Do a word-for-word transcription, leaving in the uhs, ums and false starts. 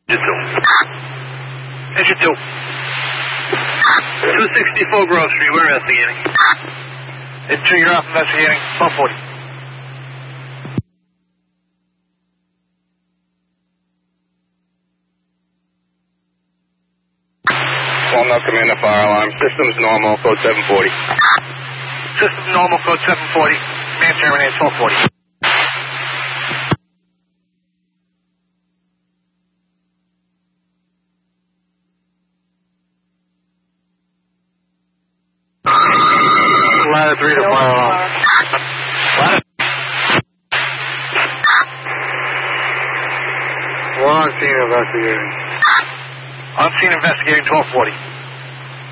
Engine two. Engine two. two sixty-four Grove Street, we're investigating. Engine two, you're off investigating. twelve forty. Walnut Commander, fire alarm. Systems normal, code seven forty. System normal, code seven forty. Man terminate, twelve forty. Ladder three to fire alarm. Ladder. We're on scene investigating. On scene investigating, twelve forty.